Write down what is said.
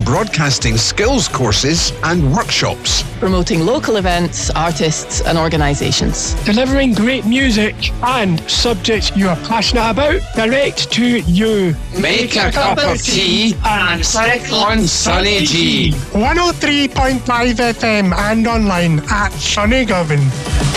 broadcasting skills courses and workshops. Promoting local events, artists and organisations. Delivering great music and subjects you are passionate about direct to you. Make a cup of tea and click on Sunny G. 103.5 FM and online at Sunny Govan.